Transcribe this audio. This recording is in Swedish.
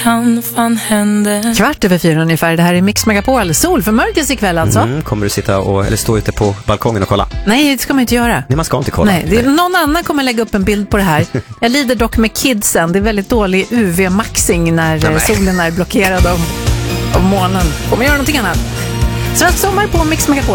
kan fan hända. 4:15 ungefär, det här är Mix Megapol. Solförmörkelse ikväll alltså. Kommer du sitta eller stå ute på balkongen och kolla? Nej, det ska man inte göra. Nej, man ska inte kolla. Nej, någon annan kommer lägga upp en bild på det här. Jag lider dock med kidsen. Det är väldigt dålig UV-maxing när solen är blockerad av månen. Kommer göra någonting annat. Svensk sommar på Mix Megapol.